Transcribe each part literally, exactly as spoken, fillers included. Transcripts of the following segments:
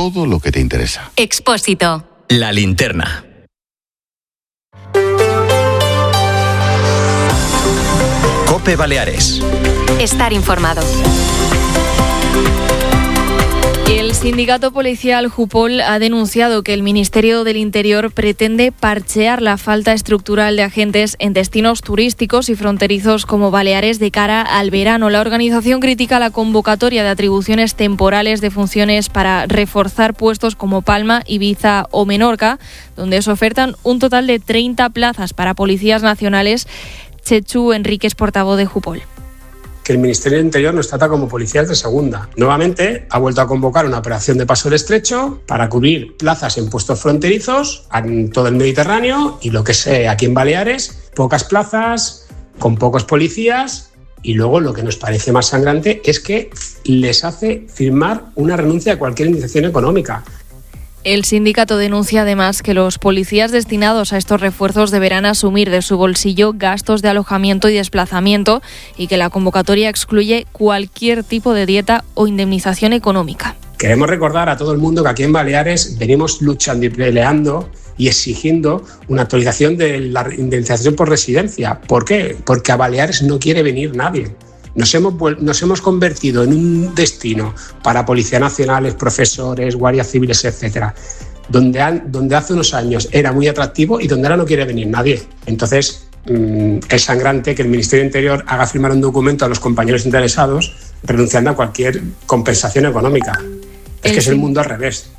todo lo que te interesa. Expósito. La linterna. COPE Baleares. Estar informado. El sindicato policial Jupol ha denunciado que el Ministerio del Interior pretende parchear la falta estructural de agentes en destinos turísticos y fronterizos como Baleares de cara al verano. La organización critica la convocatoria de atribuciones temporales de funciones para reforzar puestos como Palma, Ibiza o Menorca, donde se ofertan un total de treinta plazas para policías nacionales. Chechu Enríquez, portavoz de Jupol. Que el Ministerio del Interior nos trata como policías de segunda. Nuevamente ha vuelto a convocar una operación de paso del estrecho para cubrir plazas en puestos fronterizos en todo el Mediterráneo y lo que sé, aquí en Baleares, pocas plazas, con pocos policías, y luego lo que nos parece más sangrante es que les hace firmar una renuncia a cualquier indemnización económica. El sindicato denuncia además que los policías destinados a estos refuerzos deberán asumir de su bolsillo gastos de alojamiento y desplazamiento y que la convocatoria excluye cualquier tipo de dieta o indemnización económica. Queremos recordar a todo el mundo que aquí en Baleares venimos luchando y peleando y exigiendo una actualización de la indemnización por residencia. ¿Por qué? Porque a Baleares no quiere venir nadie. Nos hemos, nos hemos convertido en un destino para policías nacionales, profesores, guardias civiles, etcétera, donde, han, donde hace unos años era muy atractivo y donde ahora no quiere venir nadie. Entonces, mmm, es sangrante que el Ministerio del Interior haga firmar un documento a los compañeros interesados renunciando a cualquier compensación económica. Es el que es el mundo al revés.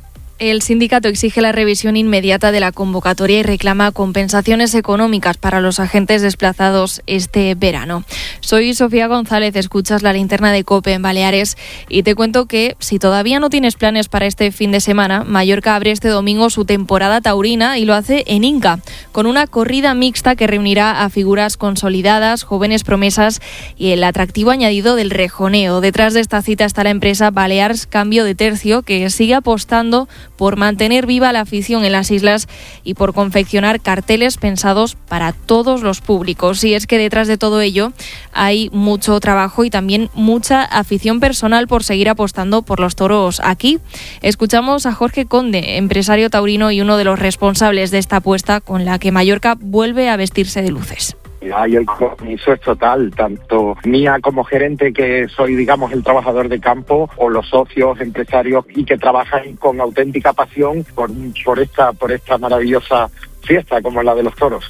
El sindicato exige la revisión inmediata de la convocatoria y reclama compensaciones económicas para los agentes desplazados este verano. Soy Sofía González, escuchas la linterna de COPE en Baleares y te cuento que si todavía no tienes planes para este fin de semana, Mallorca abre este domingo su temporada taurina y lo hace en Inca, con una corrida mixta que reunirá a figuras consolidadas, jóvenes promesas y el atractivo añadido del rejoneo. Detrás de esta cita está la empresa Balears Cambio de Tercio, que sigue apostando por mantener viva la afición en las islas y por confeccionar carteles pensados para todos los públicos. Y es que detrás de todo ello hay mucho trabajo y también mucha afición personal por seguir apostando por los toros aquí. Escuchamos a Jorge Conde, empresario taurino y uno de los responsables de esta apuesta con la que Mallorca vuelve a vestirse de luces. Ahí el compromiso es total, tanto mía como gerente, que soy, digamos, el trabajador de campo, o los socios, empresarios y que trabajan con auténtica pasión por, por esta, por esta maravillosa fiesta como la de los toros.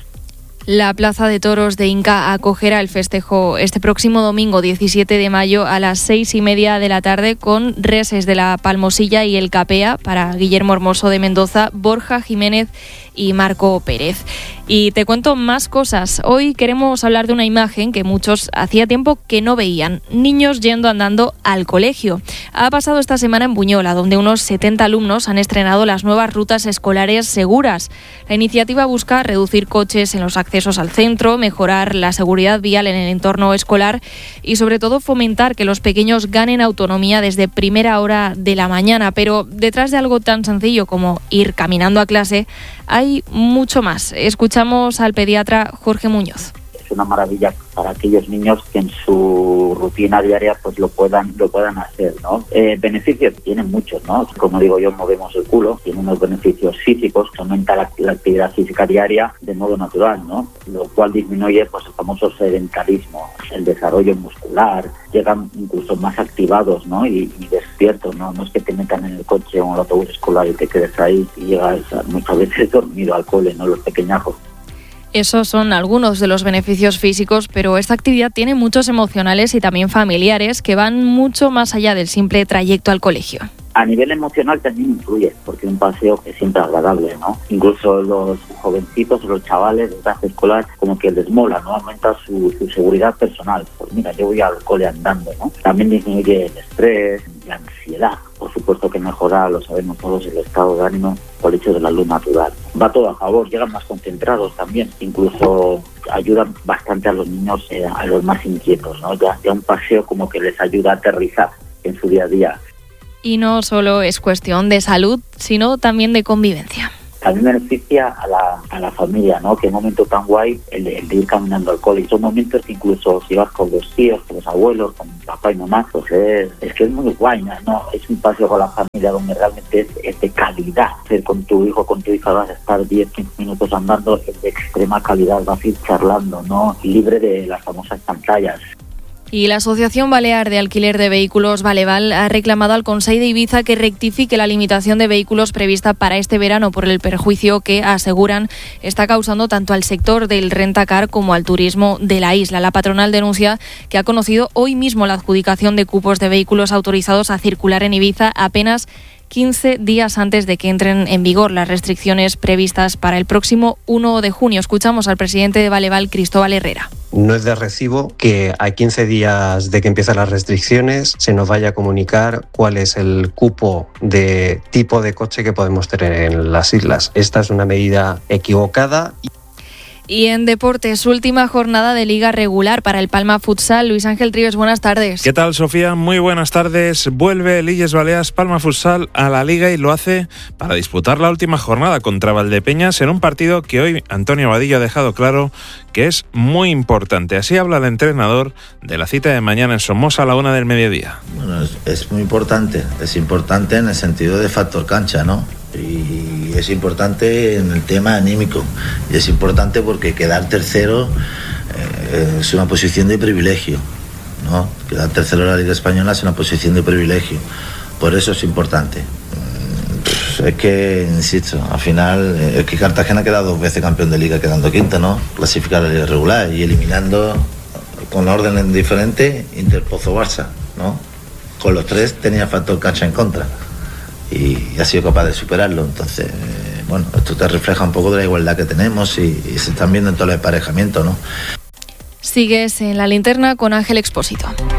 La Plaza de Toros de Inca acogerá el festejo este próximo domingo diecisiete de mayo a las seis y media de la tarde con reses de la Palmosilla y el Capea para Guillermo Hermoso de Mendoza, Borja Jiménez y Marco Pérez. Y te cuento más cosas. Hoy queremos hablar de una imagen que muchos hacía tiempo que no veían. Niños yendo andando al colegio. Ha pasado esta semana en Buñola, donde unos setenta alumnos han estrenado las nuevas rutas escolares seguras. La iniciativa busca reducir coches en los accesos al centro, mejorar la seguridad vial en el entorno escolar y sobre todo fomentar que los pequeños ganen autonomía desde primera hora de la mañana. Pero detrás de algo tan sencillo como ir caminando a clase hay mucho más. Escuchamos al pediatra Jorge Muñoz. Es una maravilla para aquellos niños que en su rutina diaria pues lo puedan lo puedan hacer, ¿no? Eh, beneficios tienen muchos, ¿no? Como digo yo, movemos el culo, tiene unos beneficios físicos, aumenta la, la actividad física diaria de modo natural, ¿no? Lo cual disminuye pues el famoso sedentarismo, el desarrollo muscular, llegan incluso más activados, ¿no? Y, y despiertos, ¿no? No es que te metan en el coche o en el autobús escolar y te quedes ahí y llegas muchas veces dormido al cole, ¿no? Los pequeñajos. Esos son algunos de los beneficios físicos, pero esta actividad tiene muchos emocionales y también familiares que van mucho más allá del simple trayecto al colegio. A nivel emocional también influye, porque un paseo es siempre agradable, ¿no? Incluso los jovencitos, los chavales de edad escolar, como que les mola, ¿no? Aumenta su, su seguridad personal. Pues mira, yo voy al cole andando, ¿no? También disminuye el estrés, la ansiedad. Por supuesto que mejora, lo sabemos todos, el estado de ánimo por el hecho de la luz natural. Va todo a favor, llegan más concentrados también. Incluso ayudan bastante a los niños, eh, a los más inquietos, ¿no? Ya, ya un paseo como que les ayuda a aterrizar en su día a día. Y no solo es cuestión de salud, sino también de convivencia. a mí me beneficia a la, a la familia, ¿no? Qué momento tan guay el de, el de ir caminando al cole. Son momentos que incluso si vas con los tíos, con los abuelos, con papá y mamá, pues es, es que es muy guay, ¿no? Es un paseo con la familia donde realmente es, es de calidad. Ser con tu hijo, con tu hija vas a estar diez, quince minutos andando, es de extrema calidad, vas a ir charlando, ¿no? Libre de las famosas pantallas. Y la Asociación Balear de Alquiler de Vehículos, Baleval, ha reclamado al Consell de Ibiza que rectifique la limitación de vehículos prevista para este verano por el perjuicio que, aseguran, está causando tanto al sector del rentacar como al turismo de la isla. La patronal denuncia que ha conocido hoy mismo la adjudicación de cupos de vehículos autorizados a circular en Ibiza apenas quince días antes de que entren en vigor las restricciones previstas para el próximo uno de junio. Escuchamos al presidente de Baleval, Cristóbal Herrera. No es de recibo que a quince días de que empiezan las restricciones se nos vaya a comunicar cuál es el cupo de tipo de coche que podemos tener en las islas. Esta es una medida equivocada. Y en deportes, última jornada de liga regular para el Palma Futsal. Luis Ángel Trives, buenas tardes. ¿Qué tal, Sofía? Muy buenas tardes. Vuelve el Illes Balears Palma Futsal a la liga y lo hace para disputar la última jornada contra Valdepeñas en un partido que hoy Antonio Vadillo ha dejado claro que es muy importante. Así habla el entrenador de la cita de mañana en Somoza a la una del mediodía. Bueno, es, es muy importante. Es importante en el sentido de factor cancha, ¿no? Y es importante en el tema anímico, y es importante porque quedar tercero eh, es una posición de privilegio, ¿no? Quedar tercero en la Liga Española es una posición de privilegio, por eso es importante. Es que, insisto, al final es que Cartagena ha quedado dos veces campeón de Liga quedando quinto, ¿no? Clasificar a la Liga regular y eliminando con orden diferente Interpozo Barça, ¿no? Con los tres tenía factor cancha en contra y ha sido capaz de superarlo. Entonces, eh, bueno, esto te refleja un poco de la igualdad que tenemos y, y se están viendo en todo el emparejamiento, ¿no? Sigues en La Linterna con Ángel Expósito.